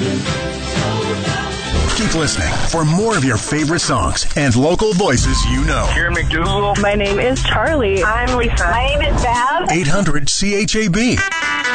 Keep listening for more of your favorite songs and local voices you know. Karen McDougal. My name is Charlie. I'm Lisa. My name is Bev. 800 CHAB.